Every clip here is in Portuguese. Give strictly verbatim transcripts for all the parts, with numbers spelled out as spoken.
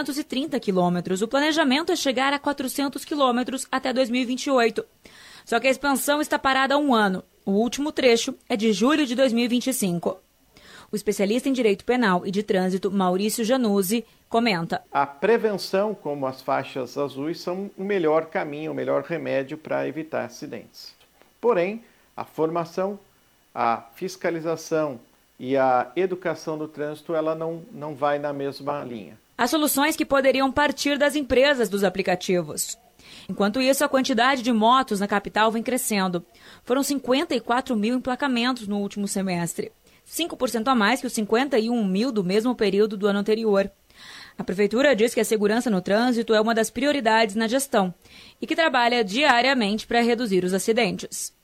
trezentos e trinta quilômetros. O planejamento é chegar a quatrocentos quilômetros até dois mil e vinte e oito. Só que a expansão está parada há um ano. O último trecho é de julho de dois mil e vinte e cinco. O especialista em direito penal e de trânsito, Maurício Januzzi, comenta. A prevenção, como as faixas azuis, são o melhor caminho, o melhor remédio para evitar acidentes. Porém, a formação, a fiscalização e a educação do trânsito, ela não, não vai na mesma linha. Há soluções que poderiam partir das empresas dos aplicativos. Enquanto isso, a quantidade de motos na capital vem crescendo. Foram cinquenta e quatro mil emplacamentos no último semestre, cinco por cento a mais que os cinquenta e um mil do mesmo período do ano anterior. A Prefeitura diz que a segurança no trânsito é uma das prioridades na gestão e que trabalha diariamente para reduzir os acidentes.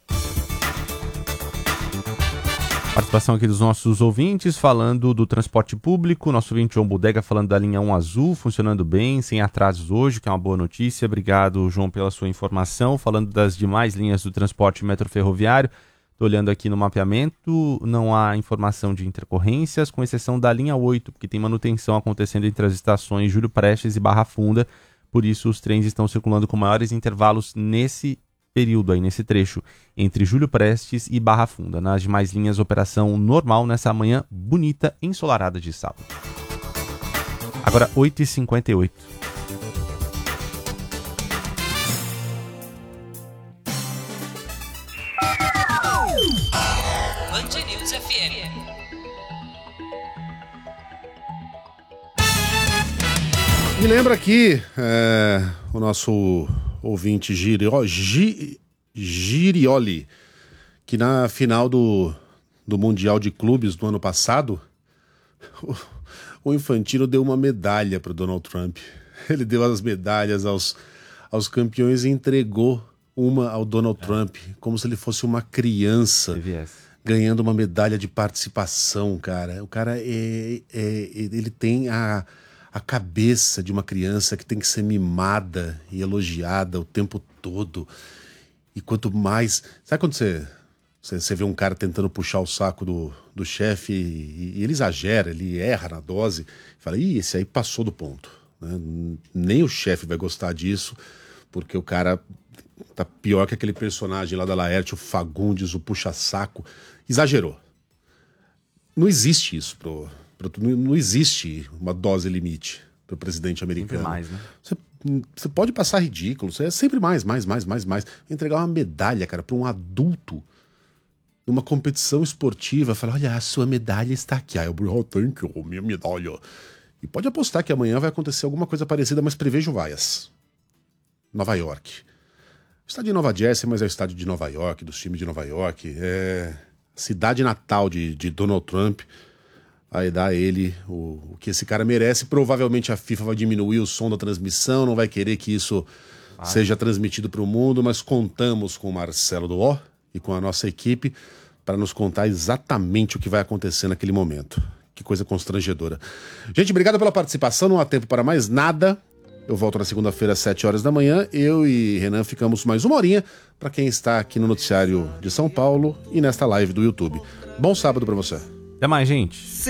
Participação aqui dos nossos ouvintes falando do transporte público. Nosso ouvinte João Bodega falando da linha um azul, funcionando bem, sem atrasos hoje, que é uma boa notícia. Obrigado, João, pela sua informação. Falando das demais linhas do transporte metroferroviário, estou olhando aqui no mapeamento, não há informação de intercorrências, com exceção da linha oito, porque tem manutenção acontecendo entre as estações Júlio Prestes e Barra Funda. Por isso, os trens estão circulando com maiores intervalos nesse período aí, nesse trecho, entre Júlio Prestes e Barra Funda. Nas demais linhas, operação normal nessa manhã bonita, ensolarada de sábado. Agora, oito e cinquenta e oito. Band News F M. Me lembra aqui é, o nosso ouvinte Girio, Gi, Girioli, que na final do, do Mundial de Clubes do ano passado, o, o Infantino deu uma medalha para o Donald Trump. Ele deu as medalhas aos, aos campeões e entregou uma ao Donald é. Trump, como se ele fosse uma criança ganhando uma medalha de participação, cara. O cara, é, é, ele tem a... a cabeça de uma criança que tem que ser mimada e elogiada o tempo todo. E quanto mais... Sabe quando você, você, você vê um cara tentando puxar o saco do, do chefe e, e ele exagera, ele erra na dose, fala, ih, esse aí passou do ponto. Né? Nem o chefe vai gostar disso, porque o cara tá pior que aquele personagem lá da Laerte, o Fagundes, o puxa-saco. Exagerou. Não existe isso pro... Não existe uma dose limite para o presidente americano. Sempre mais, né? Você, você pode passar ridículo, você é sempre mais, mais, mais, mais, mais. Entregar uma medalha, cara, para um adulto numa competição esportiva, falar, olha, a sua medalha está aqui. Ah, eu oh, thank you, minha medalha. E pode apostar que amanhã vai acontecer alguma coisa parecida, mas prevejo vaias. Nova York. Estádio de Nova Jersey, mas é o estádio de Nova York, dos times de Nova York. É cidade natal de, de Donald Trump. Vai dar a ele o, o que esse cara merece. Provavelmente a FIFA vai diminuir o som da transmissão, não vai querer que isso vai. seja transmitido para o mundo, mas contamos com o Marcelo Duó e com a nossa equipe para nos contar exatamente o que vai acontecer naquele momento. Que coisa constrangedora. Gente, obrigado pela participação, não há tempo para mais nada. Eu volto na segunda-feira às sete horas da manhã. Eu e Renan ficamos mais uma horinha para quem está aqui no Noticiário de São Paulo e nesta live do YouTube. Bom sábado para você. Até mais, gente.